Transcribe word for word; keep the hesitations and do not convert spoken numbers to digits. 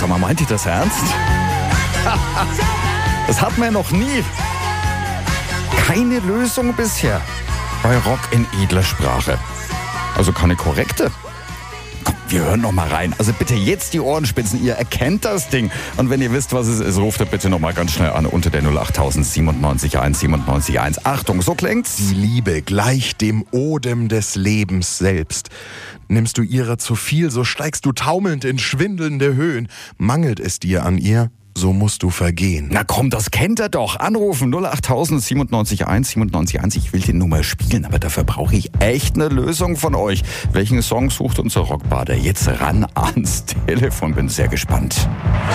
Sag mal, meint ihr das ernst? Das hat man ja noch nie. Keine Lösung bisher bei Rock in edler Sprache. Also keine korrekte. Komm, wir hören noch mal rein. Also bitte jetzt die Ohren spitzen. Ihr erkennt das Ding. Und wenn ihr wisst, was es ist, ruft ihr bitte noch mal ganz schnell an unter der null acht siebenundneunzig eins siebenundneunzig eins. Achtung, so klingt's. Die Liebe gleicht dem Odem des Lebens selbst. Nimmst du ihrer zu viel, so steigst du taumelnd in schwindelnde Höhen. Mangelt es dir an ihr, so musst du vergehen. Na komm, das kennt er doch. Anrufen null acht siebenundneunzig eins siebenundneunzig eins. Ich will die Nummer spielen, aber dafür brauche ich echt eine Lösung von euch. Welchen Song sucht unser Rockbader jetzt ran ans Telefon? Bin sehr gespannt.